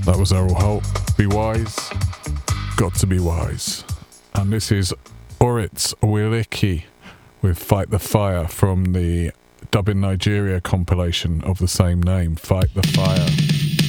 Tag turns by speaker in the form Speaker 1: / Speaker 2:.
Speaker 1: That was Errol Holt. Be Wise. Got to Be Wise. And this is Oritz Wiriki with Fight the Fire from the Dub in Nigeria compilation of the same name, Fight the Fire.